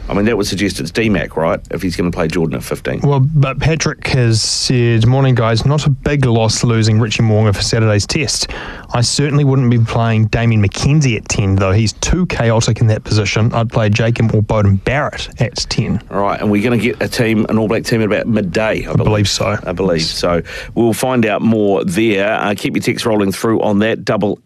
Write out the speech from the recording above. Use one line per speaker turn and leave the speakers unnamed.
I mean, that would suggest it's DMAC, right, if he's going to play Jordan at 15.
Well, but Patrick has said, morning guys, not a big loss losing Richie Mo'unga for Saturday's test. I certainly wouldn't be playing Damien McKenzie at 10, though. He's too chaotic in that position. I'd play Jacob or Bowden Barrett at 10.
All right, and we're going to get an All Black team at about midday, I believe
so.
I believe so. We'll find out more there. Keep your text rolling through on that,